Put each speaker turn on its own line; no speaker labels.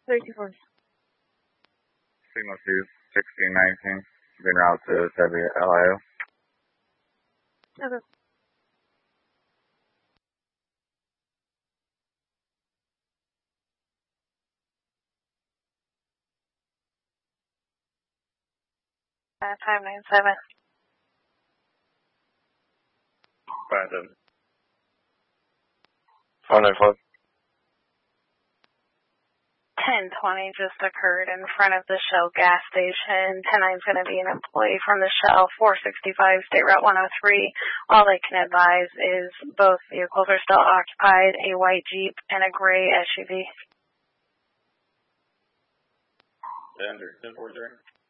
34.
Signal 2, 1619, being routed to Sevier, LIO.
Okay. Time 97.
57.
595.
1020 just occurred in front of the Shell gas station. 10-9's going to be an employee from the Shell, 465 State Route 103. All they can advise is both vehicles are still occupied, a white Jeep and a gray SUV.
Under 1043.